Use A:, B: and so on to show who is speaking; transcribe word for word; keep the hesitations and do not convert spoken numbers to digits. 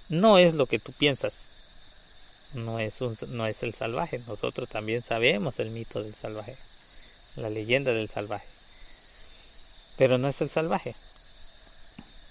A: no es lo que tú piensas. No es, un, no es el salvaje. Nosotros también sabemos el mito del salvaje, la leyenda del salvaje. Pero no es el salvaje.